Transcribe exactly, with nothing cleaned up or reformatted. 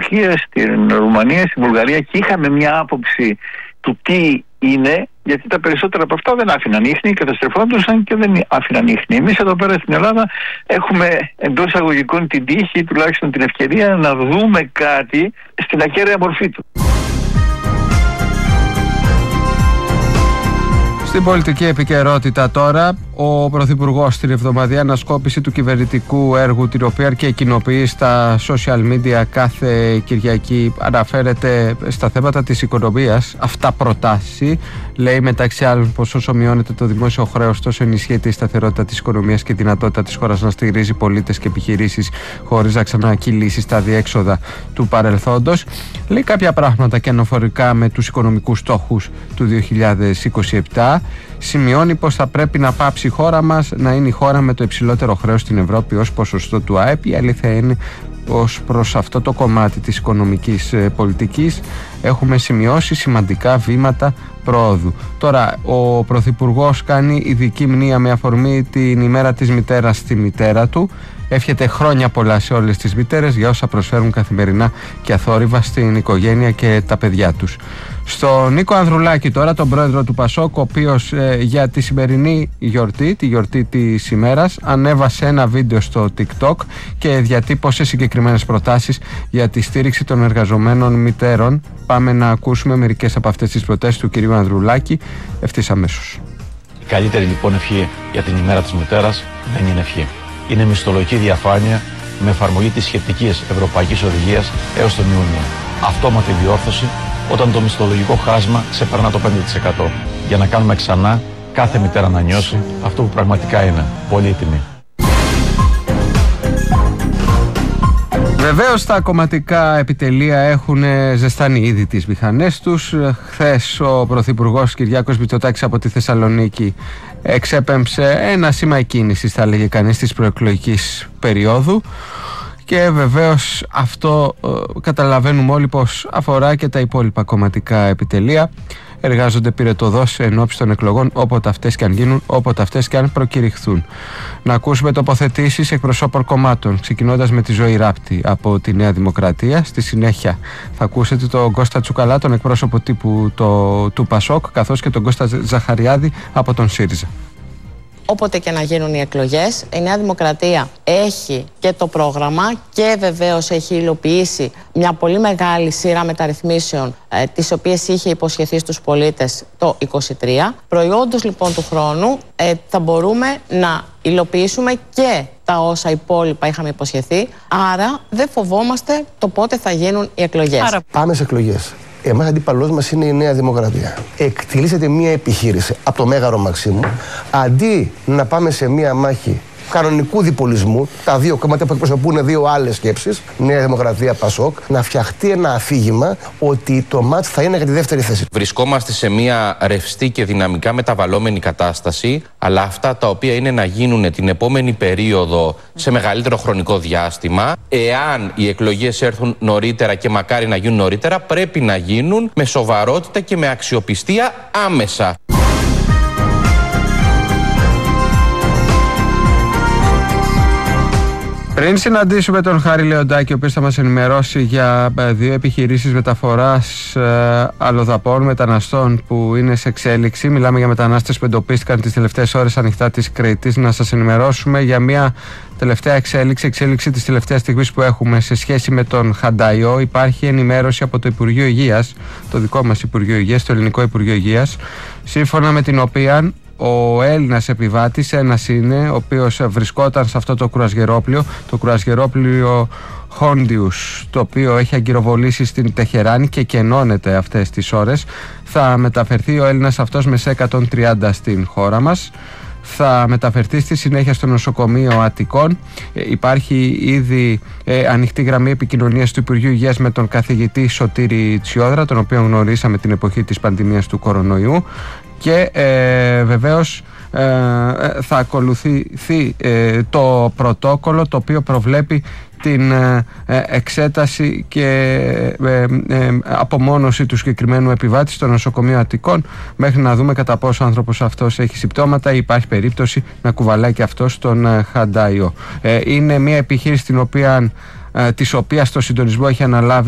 Τσεχία, στην Ρουμανία, στη Βουλγαρία και είχαμε μια άποψη του τι είναι, γιατί τα περισσότερα από αυτά δεν άφηναν ίχνη, καταστρεφόντουσαν και δεν άφηναν ίχνη. Εμείς εδώ πέρα στην Ελλάδα έχουμε εντός εισαγωγικών την τύχη, τουλάχιστον την ευκαιρία να δούμε κάτι στην ακέραια μορφή του. Στην πολιτική επικαιρότητα τώρα, ο Πρωθυπουργός στην εβδομαδιαία ανασκόπηση του κυβερνητικού έργου, την οποία και κοινοποιεί στα social media κάθε Κυριακή, αναφέρεται στα θέματα της οικονομίας. Αυτά προτάσει. Λέει μεταξύ άλλων πως όσο μειώνεται το δημόσιο χρέος, τόσο ενισχύεται η σταθερότητα της οικονομίας και η δυνατότητα της χώρας να στηρίζει πολίτες και επιχειρήσεις χωρίς να ξανακυλήσει στα διέξοδα του παρελθόντος. Λέει κάποια πράγματα και αναφορικά με τους οικονομικούς στόχους του δύο χιλιάδες είκοσι επτά. Σημειώνει πως θα πρέπει να πάψει η χώρα μας να είναι η χώρα με το υψηλότερο χρέος στην Ευρώπη ως ποσοστό του ΑΕΠ. Η αλήθεια είναι ως προς αυτό το κομμάτι της οικονομικής πολιτικής έχουμε σημειώσει σημαντικά βήματα πρόοδου. Τώρα, ο Πρωθυπουργός κάνει ειδική μνήα με αφορμή την ημέρα της μητέρας στη μητέρα του. Εύχεται χρόνια πολλά σε όλες τις μητέρες για όσα προσφέρουν καθημερινά και αθόρυβα στην οικογένεια και τα παιδιά τους. Στον Νίκο Ανδρουλάκη τώρα, τον πρόεδρο του Πασόκ, ο οποίος ε, για τη σημερινή γιορτή, τη γιορτή της ημέρας, ανέβασε ένα βίντεο στο TikTok και διατύπωσε συγκεκριμένες προτάσεις για τη στήριξη των εργαζομένων μητέρων. Πάμε να ακούσουμε μερικές από αυτές τις προτάσεις του κυρίου Ανδρουλάκη ευθύς αμέσως. Η καλύτερη λοιπόν ευχή για την ημέρα της μητέρας δεν είναι ευχή. Είναι μισθολογική διαφάνεια με εφαρμογή της σχετικής ευρωπαϊκής οδηγίας έως τον Ιούνιο. Αυτόματη διόρθωση όταν το μισθολογικό χάσμα ξεπερνά το πέντε τοις εκατό. Για να κάνουμε ξανά κάθε μητέρα να νιώσει αυτό που πραγματικά είναι πολύτιμη. Βεβαίως τα κομματικά επιτελεία έχουν ζεστάνει ήδη τις μηχανές τους. Χθες ο Πρωθυπουργός Κυριάκος Μητσοτάκης από τη Θεσσαλονίκη εξέπεμψε ένα σήμα κίνησης, θα λέγε κανείς, της προεκλογικής περίοδου. Και βεβαίως αυτό ε, καταλαβαίνουμε όλοι πως αφορά και τα υπόλοιπα κομματικά επιτελεία. Εργάζονται πυρετωδώς εν ώψη των εκλογών, όποτε αυτές και αν γίνουν, όποτε αυτές και αν προκηρυχθούν. Να ακούσουμε τοποθετήσεις εκπροσώπων κομμάτων, ξεκινώντας με τη Ζωή Ράπτη από τη Νέα Δημοκρατία. Στη συνέχεια θα ακούσετε τον Κώστα Τσουκαλά, τον εκπρόσωπο τύπου το, του Πασόκ, καθώς και τον Κώστα Ζαχαριάδη από τον ΣΥΡΙΖΑ. Όποτε και να γίνουν οι εκλογές, η Νέα Δημοκρατία έχει και το πρόγραμμα και βεβαίως έχει υλοποιήσει μια πολύ μεγάλη σειρά μεταρρυθμίσεων ε, τις οποίες είχε υποσχεθεί στους πολίτες το είκοσι τρία. Προϊόντος λοιπόν του χρόνου ε, θα μπορούμε να υλοποιήσουμε και τα όσα υπόλοιπα είχαμε υποσχεθεί, άρα δεν φοβόμαστε το πότε θα γίνουν οι εκλογές. Άρα... Πάμε σε εκλογές. Εμάς αντίπαλός μας είναι η Νέα Δημοκρατία. Εκτελήσεται μια επιχείρηση από το Μέγαρο Μαξίμου, αντί να πάμε σε μια μάχη κανονικού διπολισμού, τα δύο κόμματα που εκπροσωπούν δύο άλλες σκέψεις, Νέα Δημοκρατία, Πασόκ, να φτιαχτεί ένα αφήγημα ότι το μάτς θα είναι για τη δεύτερη θέση. Βρισκόμαστε σε μια ρευστή και δυναμικά μεταβαλλόμενη κατάσταση, αλλά αυτά τα οποία είναι να γίνουν την επόμενη περίοδο σε μεγαλύτερο χρονικό διάστημα, εάν οι εκλογές έρθουν νωρίτερα και μακάρι να γίνουν νωρίτερα, πρέπει να γίνουν με σοβαρότητα και με αξιοπιστία άμεσα. Πριν συναντήσουμε τον Χάρη Λεοντάκη, ο οποίος θα μας ενημερώσει για δύο επιχειρήσεις μεταφοράς ε, αλλοδαπών μεταναστών που είναι σε εξέλιξη. Μιλάμε για μετανάστες που εντοπίστηκαν τις τελευταίες ώρες ανοιχτά της Κρήτης. Να σας ενημερώσουμε για μια τελευταία εξέλιξη, εξέλιξη της τελευταίας στιγμής που έχουμε σε σχέση με τον Χανταϊό. Υπάρχει ενημέρωση από το Υπουργείο Υγείας, το δικό μας Υπουργείο Υγείας, το Ελληνικό Υπουργείο Υγείας, σύμφωνα με την οποία ο Έλληνας επιβάτης, ένας είναι, ο οποίος βρισκόταν σε αυτό το κρουαζιερόπλιο, το κρουαζιερόπλιο Χόντιους, το οποίο έχει αγκυροβολήσει στην Τεχεράνη και κενώνεται αυτές τις ώρες. Θα μεταφερθεί ο Έλληνας αυτός με σε εκατόν τριάντα στην χώρα μας. Θα μεταφερθεί στη συνέχεια στο νοσοκομείο Αττικών. Ε, υπάρχει ήδη ε, ανοιχτή γραμμή επικοινωνίας του Υπουργείου Υγείας με τον καθηγητή Σωτήρη Τσιόδρα, τον οποίο γνωρίσαμε την εποχή της πανδημίας του κορονοϊού. Και ε, βεβαίως ε, θα ακολουθηθεί ε, το πρωτόκολλο το οποίο προβλέπει την ε, εξέταση και ε, ε, απομόνωση του συγκεκριμένου επιβάτη στο νοσοκομείο Αττικών μέχρι να δούμε κατά πόσο ο άνθρωπος αυτός έχει συμπτώματα ή υπάρχει περίπτωση να κουβαλάει και αυτός τον ε, Χαντάιο. Ε, είναι μια επιχείρηση την οποία, ε, της οποίας το συντονισμό έχει αναλάβει